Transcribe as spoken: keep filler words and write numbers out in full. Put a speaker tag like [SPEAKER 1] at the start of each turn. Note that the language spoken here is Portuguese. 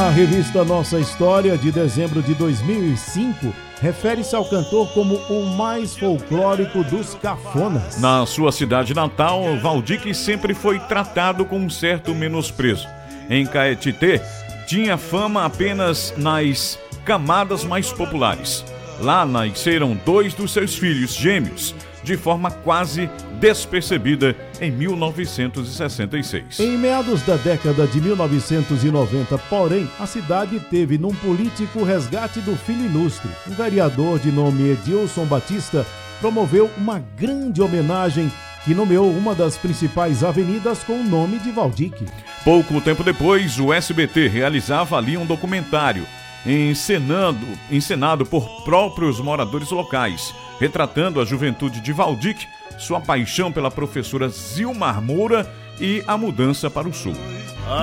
[SPEAKER 1] A revista Nossa História, de dezembro de dois mil e cinco, refere-se ao cantor como o mais folclórico dos cafonas.
[SPEAKER 2] Na sua cidade natal, Valdir sempre foi tratado com um certo menosprezo. Em Caetité, tinha fama apenas nas camadas mais populares. Lá nasceram dois dos seus filhos gêmeos, de forma quase despercebida, em mil novecentos e sessenta e seis.
[SPEAKER 1] Em meados da década de mil novecentos e noventa, porém, a cidade teve num político o resgate do filho ilustre. Um vereador de nome Edilson Batista promoveu uma grande homenagem que nomeou uma das principais avenidas com o nome de Valdir.
[SPEAKER 2] Pouco tempo depois, o S B T realizava ali um documentário encenando, encenado por próprios moradores locais, retratando a juventude de Valdir, sua paixão pela professora Zilmar Moura e a mudança para o sul.